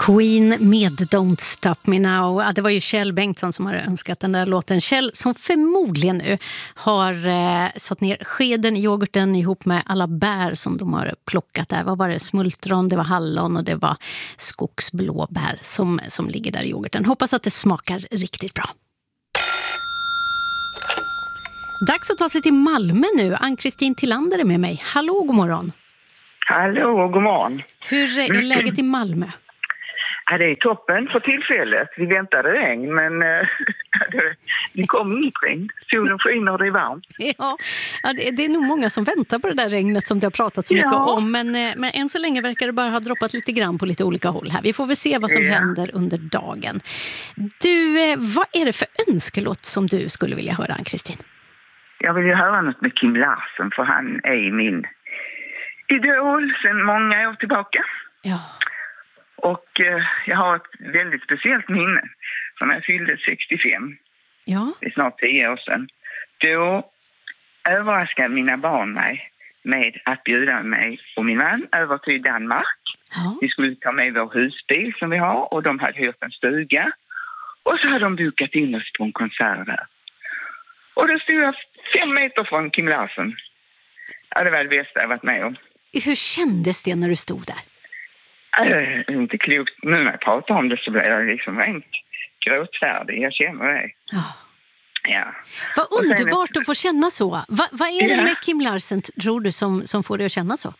Queen med Don't Stop Me Now. Ja, det var ju Kjell Bengtsson som har önskat den där låten. Kjell som förmodligen nu har satt ner skeden i yoghurten ihop med alla bär som de har plockat där. Vad var det? Smultron, det var hallon och det var skogsblåbär som ligger där i yoghurten. Hoppas att det smakar riktigt bra. Dags att ta sig till Malmö nu. Ann-Kristin Tillander är med mig. Hallå, god morgon. Hallå, god morgon. Hur är läget i Malmö? Ja, det är toppen för tillfället. Vi väntade regn, men det kom inget regn. Solen skiner och det är varmt. Ja, det är nog många som väntar på det där regnet som det har pratat så mycket om. Men än så länge verkar det bara ha droppat lite grann på lite olika håll här. Vi får väl se vad som händer under dagen. Du, vad är det för önskelåt som du skulle vilja höra, Ann-Kristin? Jag vill ju höra något med Kim Larsen, för han är min idol sedan många år tillbaka. Ja. Och jag har ett väldigt speciellt minne som jag fyllde 65. Ja. Det är snart 10 år sedan. Då överraskade mina barn mig med att bjuda mig och min man över till Danmark. Ja. Vi skulle ta med vår husbil som vi har och de hade hyrt en stuga. Och så hade de bokat in oss på en konsert där. Och då stod jag 5 meter från Kim Larsen. Ja, det var det bästa jag varit med om. Hur kändes det när du stod där? Inte klokt. Nu när jag pratar om det så blir jag liksom rent gråtfärdig. Jag känner det. Ja. Vad underbart att få känna så. Vad är det med Kim Larsen, tror du, som får dig att känna så?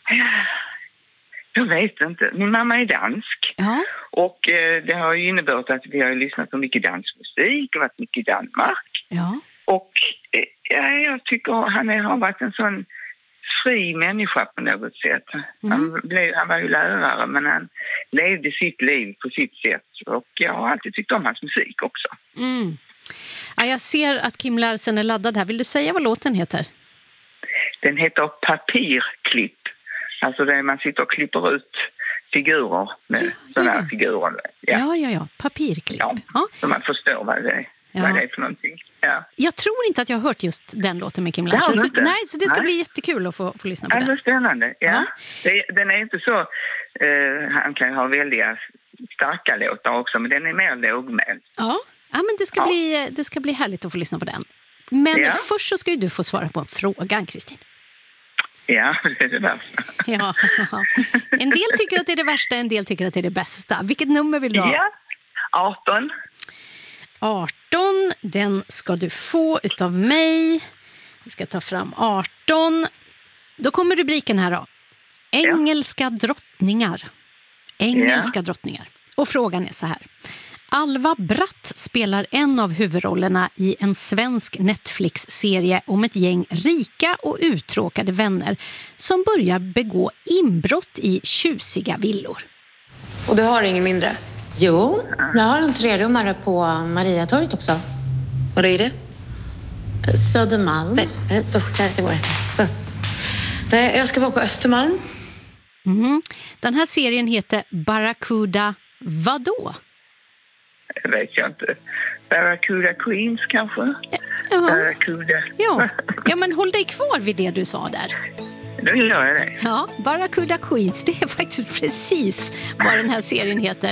Jag vet inte. Min mamma är dansk. Ja. Och det har ju inneburit att vi har lyssnat på mycket dansmusik och varit mycket i Danmark. Ja. Och jag tycker han har varit en sån fri människa på något sätt. Han var ju lärare, men han levde sitt liv på sitt sätt. Och jag har alltid tyckt om hans musik också. Mm. Ja, jag ser att Kim Larsen är laddad här. Vill du säga vad låten heter? Den heter Papirklipp. Alltså där man sitter och klipper ut figurer med sådana här figurer. Ja. Papirklipp. Ja, så man förstår vad det är för någonting. Ja. Jag tror inte att jag har hört just den låten med Kim Larsen. Så det ska bli jättekul att få lyssna på den. Det är spännande, ja. Den är inte så... han kan ha väldigt starka låtar också, men den är mer lågmäld. Ja, men det ska bli härligt att få lyssna på den. Men först så ska ju du få svara på en fråga, Ann-Kristin. Ja, det är det värsta. Ja. En del tycker att det är det värsta, en del tycker att det är det bästa. Vilket nummer vill du ha? Ja, 18. 18, den ska du få utav mig. Vi ska ta fram 18. Då kommer rubriken här då. Engelska drottningar. Engelska drottningar. Och frågan är så här. Alva Bratt spelar en av huvudrollerna i en svensk Netflix-serie om ett gäng rika och uttråkade vänner som börjar begå inbrott i tjusiga villor. Och du har ingen mindre? Jo, jag har en 3-rummare på Mariatorget också. Vad är det? Södermalm. Nej, det går inte. Nej, jag ska vara på Östermalm. Den här serien heter Barracuda vadå? Det vet jag inte. Barracuda Queens kanske? Ja. Barracuda. Ja, men håll dig kvar vid det du sa där. Då gör jag det. Ja, Barracuda Queens, det är faktiskt precis vad den här serien heter.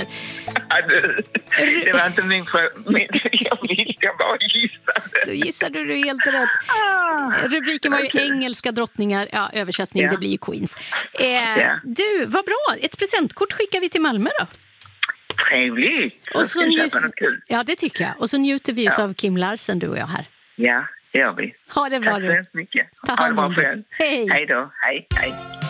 Det var inte min fråga. Jag bara gissade. Då gissade du helt rätt. Rubriken var ju engelska drottningar. Ja, översättning, det blir ju Queens. Du, vad bra. Ett presentkort skickar vi till Malmö då. Trevligt. Och så något kul. Ja, det tycker jag. Och så njuter vi av Kim Larsen, du och jag här. Ja, det gör vi. Ha det bra. Tack så mycket. Ta hand om dig. Hej då. Hej.